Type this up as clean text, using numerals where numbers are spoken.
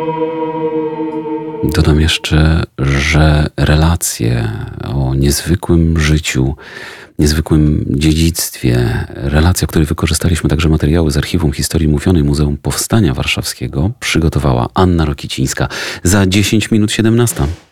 Dodam jeszcze, że relacje o niezwykłym życiu, niezwykłym dziedzictwie, relacja, w której wykorzystaliśmy także materiały z Archiwum Historii Mówionej Muzeum Powstania Warszawskiego, przygotowała Anna Rokicińska. Za 10 minut 17.